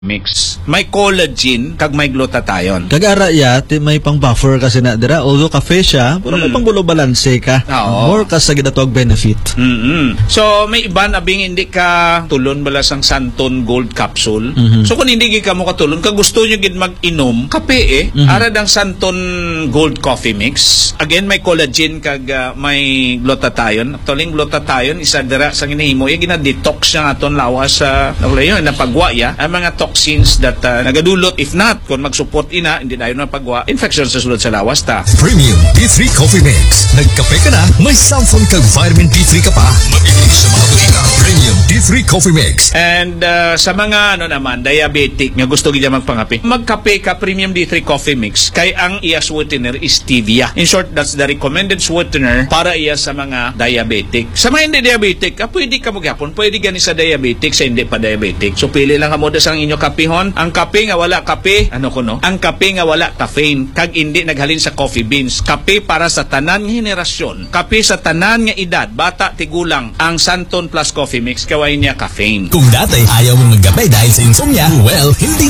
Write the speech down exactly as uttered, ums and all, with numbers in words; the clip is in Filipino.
mix. May collagen kag may glutathione. Kagara ya, ti may pang buffer kasi na dira. Although cafe siya, pero may Mm. pang bulo balanse ka. Oo. More ka sa ginatawag benefit. Mm-hmm. So, may iba na bing hindi ka tulon bala sang Santon Gold Capsule. Mhm. So, kung hindi gid ka mo katulon, kag gusto nyo gid mag-inom, kape eh, Mhm. arad ang Santon Gold Coffee Mix. Again, may collagen kag uh, may glutathione. Actually, glutathione, isa dira sa ginahimo, yung gina-detox siya nga itong lawas sa, uh, yun, napagwa ya, ang mga toxins that uh, nagadulot. If not, kung mag-support ina, hindi tayo napagwa, infection sa sulod sa lawas ta. Premium D three Coffee Mix. Nagkape ka na, may cellphone kag vitamin D three ka pa. Mabibili sa mga butika. Premium D three Coffee Mix. And uh, sa mga ano naman, diabetic nga gusto gid magpangape, magkape ka Premium D three Coffee Mix kay ang iya sweetener is stevia. In short, that's the recommended sweetener para iya sa mga diabetic. Sa mga hindi diabetic, ah, pwede ka magyapon, pwede gani sa diabetic, sa hindi pa diabetic. So pili lang kamo sa inyo kapihon. Ang kape nga wala kape, ano ko no? Ang kape nga wala caffeine, kag hindi naghalin sa coffee beans. Kape para sa tanan nga henerasyon. Kape sa tanan nga edad, bata tigulang. Ang Santon Plus Coffee Mix kaway niya caffeine. Kung dati ayaw mong magkape dahil sa insomnia, well, hindi